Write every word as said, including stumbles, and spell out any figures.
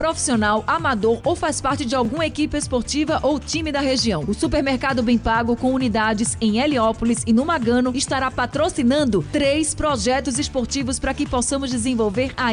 profissional, amador ou faz parte de alguma equipe esportiva ou time da região. O Supermercado Bem Pago, com unidades em Heliópolis e no Magano, estará patrocinando três projetos esportivos para que possamos desenvolver a